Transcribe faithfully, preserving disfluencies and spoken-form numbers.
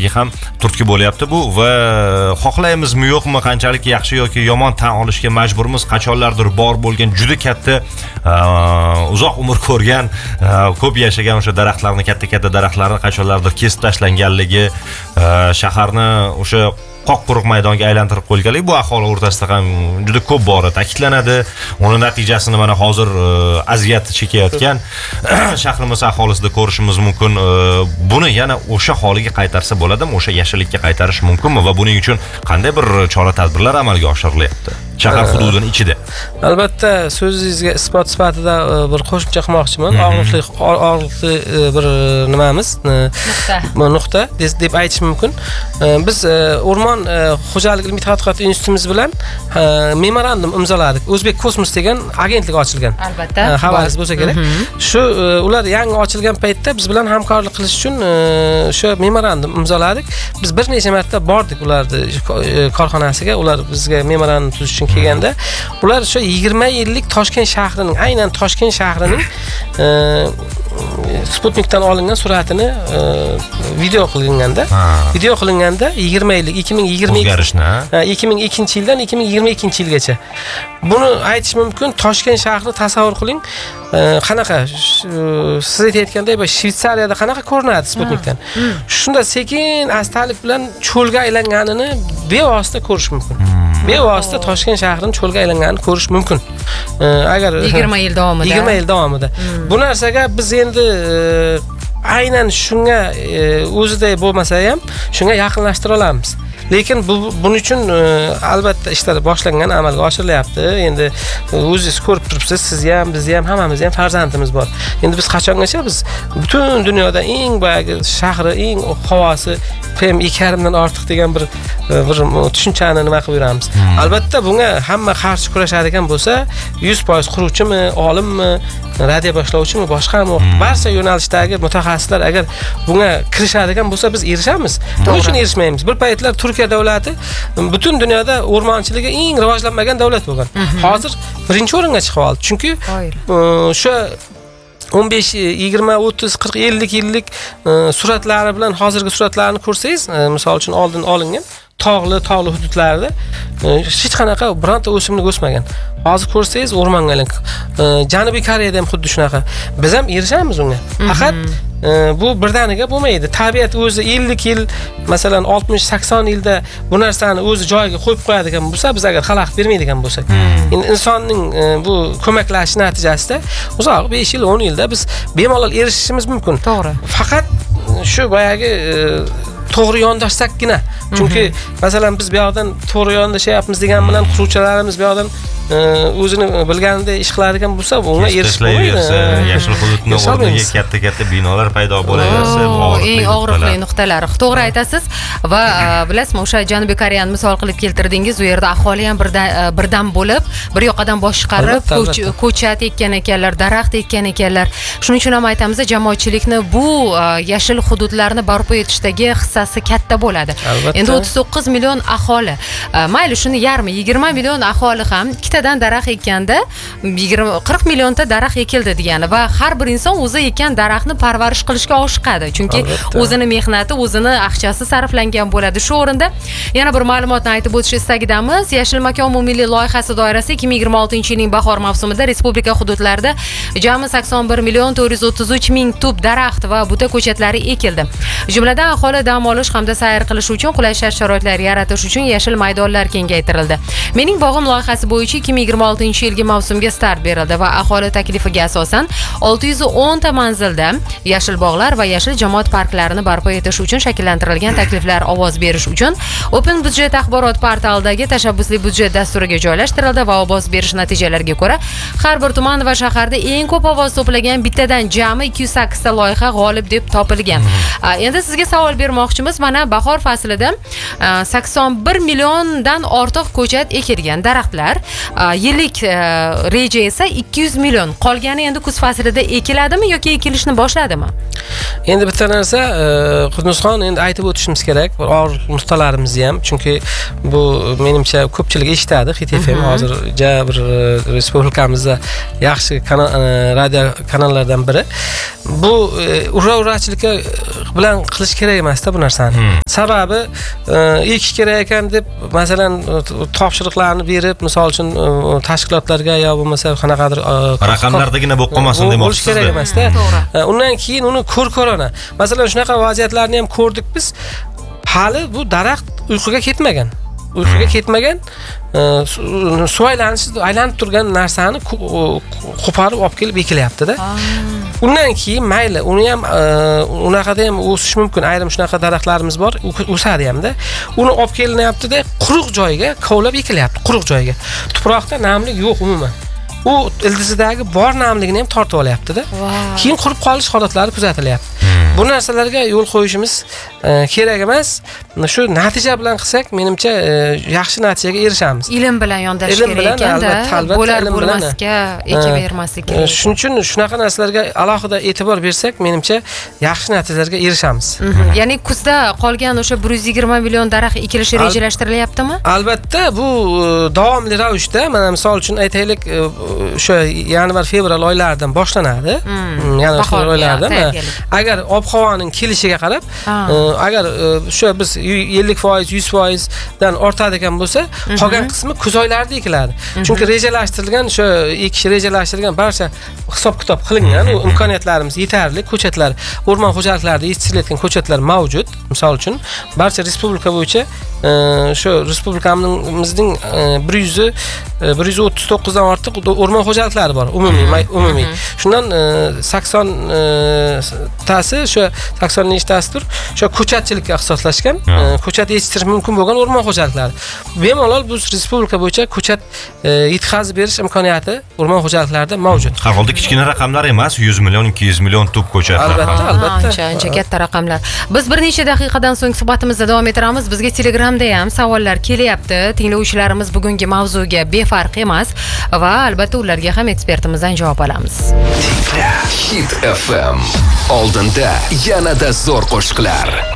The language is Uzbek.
salomatligi ham turtki bo'lyapti bu va xohlaymizmi yo'qmi, qanchalik yaxshi yoki yomon tan olishga majburmiz. Qachonlardir bor bo'lgan juda katta uzoq umr ko'rgan, ko'p yashagan o'sha daraxtlarni, katta-katta daraxtlarni qachonlardir kesib tashlanganligi, shaharni o'sha qoq quruq maydonga aylantirib qo'yganligi bu aholi o'rtasida ham juda ko'p bora ta'kidlanadi. Uni natijasini mana hozir aziyat chekayotgan shahrimiz aholisida ko'rishimiz mumkin. Buni yana o'sha holiga qaytarsa bo'ladimi? O'sha yashilikka qaytarish mumkinmi va buning uchun qanday bir chora-tadbirlar amalga oshirilyapti shahar hududining ichida? Albatta, so'zingizga isbot sifatida bir qo'shimcha qilmoqchiman. Og'riqli og'riqli bir nimamiz, nuqta. Nuqta deb aytish mumkin. Biz o'rmon xo'jalik ilmiy tadqiqot institutimiz bilan memorandum imzoladik. O'zbek Kosmos degan agentlik ochilgan. Albatta. Xabaringiz bo'lsa kerak. Shu ular yangi ochilgan paytda biz bilan hamkorlik qilish uchun shu memorandum imzoladik. Biz bir necha marta bordik ularni korxonasiga. Ular bizga memorandum tuzish uchun kelganda, ular shu yigirma yillik Toshkent shahrining, aynan Toshkent shahrining Sputnikdan olingan suratini video qilinganda, video qilinganda yigirma yillik ikki ming yigirma ikki ming ikkinchi yildan ikki ming yigirma ikkinchi yilgacha. Buni aytish mumkin, Toshkent shahrini tasavvur qiling. Qanaqa siz aytayotgandek Shvetsariyada qanaqa ko'rinadi Sputnikdan. Shunda sekin astalik bilan cho'lga aylanganini bevosita ko'rish mumkin. Bevosita Toshkent shahrining cho'lga aylanganini ko'rish mumkin. Agar yigirma yil davomida. yigirma yil davomida. Bu narsaga biz endi aynan shunga o'ziday bo'lmasa ham shunga yaqinlashtira olamiz. Lekin bu buning uchun albatta ishlar boshlangan, amalga oshirilyapti. Endi o'zingiz ko'rib turibsiz, siz ham, biz ham, hammamiz ham farzandimiz bor. Endi biz qachongacha biz butun dunyoda eng boyagi shahri, eng havosi P M ikki yarim dan ortiq degan bir bir tushunchani nima qilib yuramiz. Albatta bunga hamma qarshi kurashadigan bo'lsa, yuz foiz quruvchimi, olimmi, radio boshlovchimi, boshqami, barcha yo'nalishdagi mutaxassislar agar bunga kirishadigan bo'lsa, biz erishamiz. Buning uchun erishmaymiz. Bir paytlar Turkiya davlati butun dunyoda o'rmonchilikka eng rivojlanmagan davlat bo'lgan. Hozir birinchi o'ringa chiqib oldi. Chunki o'sha o'n besh, yigirma, o'ttiz, qirq, ellik yillik suratlari bilan hozirgi suratlarni ko'rsangiz, misol uchun oldin olingan tog'li, tog'li hududlarda hech qanaqa bironta o'simlik o'smagan. Hozir ko'rsangiz o'rmonga aylangan. Janubiy Koreyada ham xuddi shunaqa. Biz ham erishamiz unga. Faqat bu birdaniga bo'lmaydi. Tabiat o'zi ellik yil, masalan oltmish sakson yilda bu narsani o'zi joyiga qo'yib qo'yadigan bo'lsa, biz agar xalaqit bermaydigan bo'lsak, endi insonning bu ko'maklashish natijasida uzoq besh yil, o'n yilda biz bemalol erishishimiz mumkin. To'g'ri. Faqat shu boyagi to'g'ri yondashsakgina. Chunki masalan biz bu yoqdan to'g'ri yondashyapmiz degan bilan quruvchilarimiz bu yoqdan o'zini bilganidek ish qiladigan bo'lsa, bunga erishib bo'lmaydi. Yashil hududning o'rniga katta-katta binolar paydo bo'laversa, eng og'riqli nuqtalar. To'g'ri aytasiz va bilasizmi, o'sha Janubiy Koreyani misol qilib keltirdingiz. U yerda aholi ham birdan birdan bo'lib, bir yoqadan boshqarib ko'chat ekkan ekanlar, daraxt ekkan ekanlar. Shuning uchun ham aytamiz, jamoatchilikni bu yashil hududlarni barpo etishdagi hissasi katta bo'ladi. Endi o'ttiz to'qqiz million aholi. Mayli, shuni yarmi, yigirma million aholi ham ikkitadan daraxt ekkanda yigirma qirq millionta daraxt ekildi degani va har bir inson o'zi ekkan daraxtni parvarish qilishga oshiqadi. Chunki o'zini mehnati, o'zini aqchasi sarflangan bo'ladi. Shu o'rinda yana bir ma'lumotni aytib o'tish istagidamiz. Yashil makon umumiy loyihasi doirasida ikki ming yigirma oltinchi yilning bahor mavsumida respublika hududlarida jami sakson bir million to'rt yuz o'ttiz uch ming tub daraxt va buta ko'chatlari ekildi. Jumladan aholi dam olish hamda sayr qilish uchun qulay shart-sharoitlar yaratish uchun yashil maydonlar kengaytirildi. Mening bog'im loyihasi bo'yicha ikki ming yigirma oltinchi yilgi mavsumga start berildi va aholi taklifiga asosan olti yuz o'n ta manzilda yashil bog'lar va yashil jamoat parklarini barpo etish uchun shakllantirilgan takliflar ovoz berish uchun Open Budjet axborot portalidagi tashabbusli budjet dasturiga joylashtirildi va ovoz berish natijalariga ko'ra har bir tuman va shaharda eng ko'p ovoz to'plagan bittadan jami ikki yuz sakkiz ta loyiha g'olib deb topilgan. Endi sizga savol bermoqchimiz. Mana bahor faslida sakson bir milliondan ortiq ko'chat ekilgan, daraxtlar, yillik reja esa ikki yuz million. Qolgani endi kuz faslida ekiladimi yoki ekilishni boshladimi? Endi bitta narsa Qudmusxon endi aytib o'tishimiz kerak. Og'riq nuqtalarimizni ham, chunki bu menimcha ko'pchilik eshitadi. Hit F M hozir bir respublikamizda yaxshi radio kanallardan biri. Bu ura-urachilikka bilan qilish kerak emas-da bu narsani. Sababi ekish kerak ekan deb, masalan, topshiriqlarni berib, misol uchun tashkilotlarga yo bo'lmasa qanaqadir raqamlardagina bo'lib qolmasin demoqchisiz. Bo'lish kerak emas-da. Undan keyin uni ko'r-ko'rona. Masalan, shunaqa vaziyatlarni ham ko'rdik biz. Hali bu daraxt uyquga ketmagan. Uyquga ketmagan, suv aylanishi aylanib turgan narsani qo'parib olib kelib ekilyapti-da. Undan keyin mayli, uni ham unaqada ham o'sish mumkin. Ayrim shunaqa daraxtlarimiz bor, o'sadi hamda. Uni olib kelinyapti-da, quruq joyga kovlab ekilyapti, quruq joyga. Tuproqda namlik yo'q umuman. U ildizidagi bor namligini ham tortib olyapti-da. Keyin qurib qolish holatlari kuzatilyapti. Bu narsalarga yo'l qo'yishimiz kerak emas. Shu natija bilan qilsak, menimcha yaxshi natijaga erishamiz. Ilm bilan yondashish kerak ekanda, bo'lar bo'lmasga ekavermaslik kerak. Shuning uchun shunaqa narsalarga alohida e'tibor bersak, menimcha yaxshi natijalarga erishamiz. Ya'ni kuzda qolgan o'sha bir yuz yigirma million daraxt ekilishi rejalashtirilyaptimi? Albatta, bu davomli ravishda, mana misol uchun aytaylik, o'sha yanvar fevral oylaridan boshlanadi. Yanvar fevral oylaridan. Agar ob-havoning kelishiga qarab, agar o'sha biz ellik foiz, yuz foiz dan ortadigan bo'lsa, qolgan qismi kuz oylarida ekiladi. Chunki rejalashtirilgan, o'sha ekish rejalashtirilgan barcha hisob-kitob qilingan, u imkoniyatlarimiz yetarli, ko'chatlar, o'rmon xo'jaliklarida yetishtirilayotgan ko'chatlar mavjud. Misol uchun, barcha respublika bo'yicha shu respublikamizning bir yuz bir yuz o'ttiz to'qqiz dan ortiq o'rmon xo'jaliklari bor, umumiy, umumiy. Shundan sakson tasi, o'sha sakson nechtasidir, o'sha ko'chatchilikka ixtisoslashgan, ko'chat yetishtirish mumkin bo'lgan o'rmon xo'jaliklari. Bemalol bu respublika bo'yicha ko'chat yetkazib berish imkoniyati o'rmon xo'jaliklarida mavjud. Har holda kichkina raqamlar emas, yuz million, ikki yuz million tub ko'chat. Albatta, albatta. Ancha, ancha katta raqamlar. Biz bir necha daqiqadan so'ng suhbatimizda davom ettiramiz. Bizga Telegramda ham savollar kelyapti. Tinglovchilarimiz bugungi mavzuga befarq emas va albatta ularga ham ekspertimizdan javob olamiz. Hit F M. Oldinda yanada zo'r qo'shiqlar.